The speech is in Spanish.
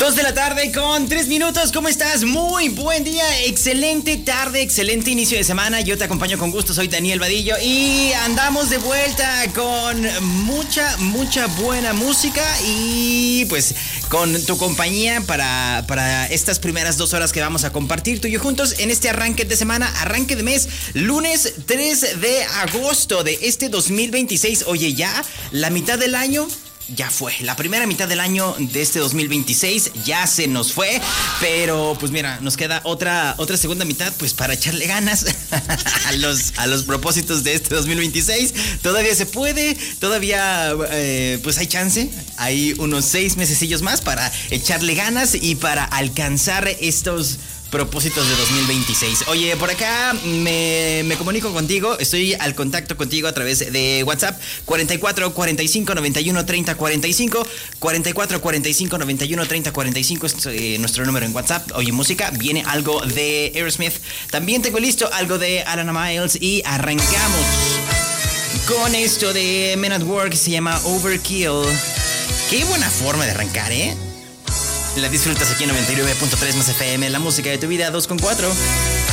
2 de la tarde con 3 minutos. ¿Cómo estás? Muy buen día, excelente tarde, excelente inicio de semana. Yo te acompaño con gusto, soy Daniel Vadillo y andamos de vuelta con mucha buena música y pues con tu compañía para estas primeras 2 horas que vamos a compartir tú y yo juntos en este arranque de semana, arranque de mes, lunes 3 de agosto de este 2026. Oye, ya la mitad del año ya fue, la primera mitad del año de este 2026 ya se nos fue, pero pues mira, nos queda otra segunda mitad pues para echarle ganas a los propósitos de este 2026. Todavía se puede, todavía pues hay chance, hay unos 6 mesecillos más para echarle ganas y para alcanzar estos propósitos de 2026. Oye, por acá me comunico contigo, estoy al contacto contigo a través de WhatsApp 44 45 91 30 45 44 45 91 30 45 es nuestro número en WhatsApp. Oye, música, viene algo de Aerosmith, también tengo listo algo de Alana Miles y arrancamos con esto de Men at Work, se llama Overkill. Qué buena forma de arrancar, ¿eh? La disfrutas aquí en 99.3 más FM, la música de tu vida 2.4.